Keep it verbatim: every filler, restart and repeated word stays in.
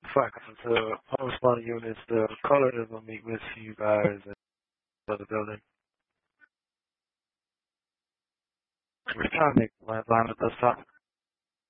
Focus into home responder units, the color is gonna meet with you guys for the building. We're trying to make line up the top.